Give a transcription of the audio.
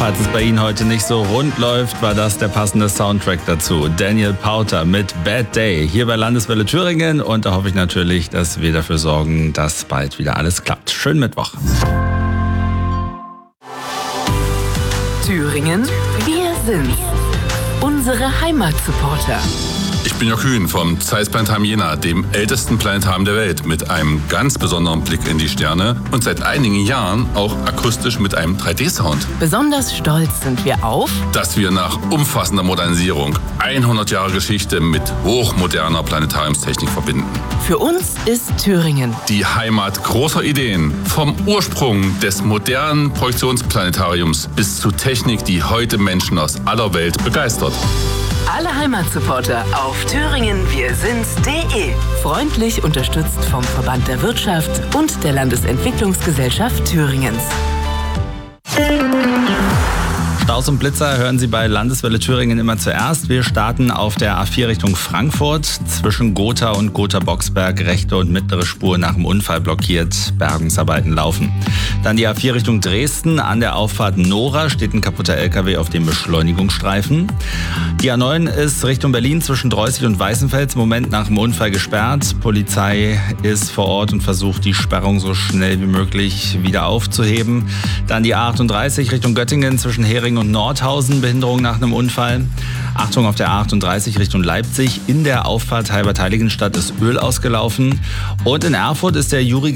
Falls es bei Ihnen heute nicht so rund läuft, war das der passende Soundtrack dazu. Daniel Powter mit Bad Day hier bei Landeswelle Thüringen. Und da hoffe ich natürlich, dass wir dafür sorgen, dass bald wieder alles klappt. Schönen Mittwoch. Thüringen, wir sind's. Unsere Heimatsupporter. Ich bin Jörg Hühn vom Zeiss Planetarium Jena, dem ältesten Planetarium der Welt, mit einem ganz besonderen Blick in die Sterne und seit einigen Jahren auch akustisch mit einem 3D-Sound. Besonders stolz sind wir auf, dass wir nach umfassender Modernisierung 100 Jahre Geschichte mit hochmoderner Planetariumstechnik verbinden. Für uns ist Thüringen die Heimat großer Ideen. Vom Ursprung des modernen Projektionsplanetariums bis zu Technik, die heute Menschen aus aller Welt begeistert. Alle Heimatsupporter auf thüringenwirsind's.de. Freundlich unterstützt vom Verband der Wirtschaft und der Landesentwicklungsgesellschaft Thüringens. Staus und Blitzer hören Sie bei Landeswelle Thüringen immer zuerst. Wir starten auf der A4 Richtung Frankfurt. Zwischen Gotha und Gotha-Boxberg rechte und mittlere Spur nach dem Unfall blockiert. Bergungsarbeiten laufen. Dann die A4 Richtung Dresden. An der Auffahrt Nora steht ein kaputter LKW auf dem Beschleunigungsstreifen. Die A9 ist Richtung Berlin zwischen Dreußig und Weißenfels im Moment nach dem Unfall gesperrt. Polizei ist vor Ort und versucht, die Sperrung so schnell wie möglich wieder aufzuheben. Dann die A38 Richtung Göttingen zwischen Hering und Nordhausen, Behinderung nach einem Unfall. Achtung auf der A38 Richtung Leipzig. In der Auffahrt Halbertheiligenstadt ist Öl ausgelaufen. Und in Erfurt ist der Juri